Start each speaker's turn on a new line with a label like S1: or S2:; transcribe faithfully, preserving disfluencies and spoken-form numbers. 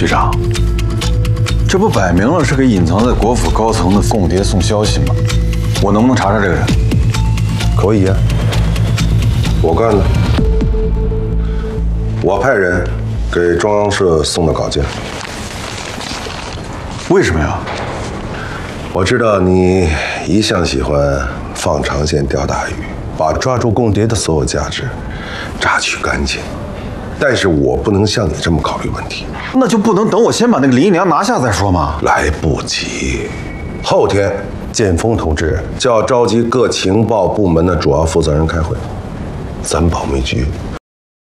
S1: 局长，这不摆明了是给隐藏在国府高层的共谍送消息吗？我能不能查查这个人？
S2: 可以啊，我干的。我派人给中央社送的稿件。
S1: 为什么呀？
S2: 我知道你一向喜欢放长线钓大鱼，把抓住共谍的所有价值榨取干净。但是我不能像你这么考虑问题。
S1: 那就不能等我先把那个林姨娘拿下再说吗？
S2: 来不及，后天剑锋同志就要召集各情报部门的主要负责人开会，咱保密局